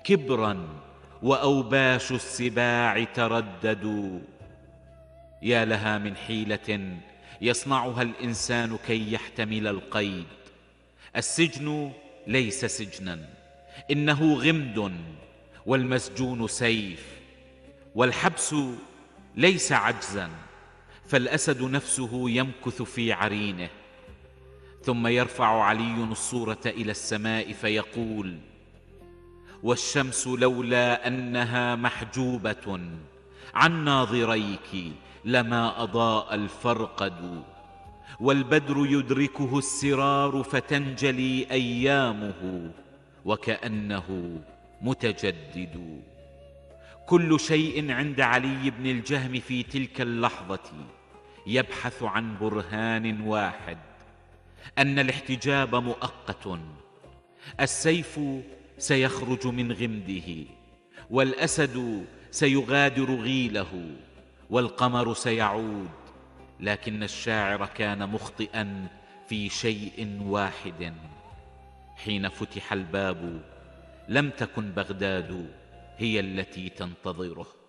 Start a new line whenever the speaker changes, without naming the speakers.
كبرا وأوباش السباع ترددوا. يا لها من حيلة يصنعها الإنسان كي يحتمل القيد. السجن ليس سجنا، إنه غمد، والمسجون سيف. والحبس ليس عجزا، فالأسد نفسه يمكث في عرينه. ثم يرفع علي الصورة إلى السماء فيقول: والشمس لولا أنها محجوبة عن ناظريك لما أضاء الفرقد. والبدر يدركه السرار فتنجلي أيامه وكأنه متجدد. كل شيء عند علي بن الجهم في تلك اللحظة يبحث عن برهان واحد: أن الاحتجاب مؤقت. السيف سيخرج من غمده، والأسد سيغادر غيله، والقمر سيعود. لكن الشاعر كان مخطئا في شيء واحد: حين فتح الباب لم تكن بغداد هي التي تنتظره.